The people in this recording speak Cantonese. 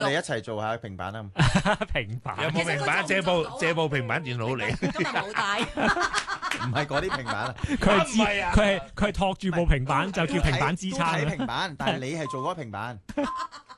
你一齊做下平板啊！ 平板有冇平板？借部平板電腦嚟。 今日冇帶。 唔係嗰啲平板啊， 佢係托住部平板就叫平板支撐。 都睇平板，但係你係做嗰個平板。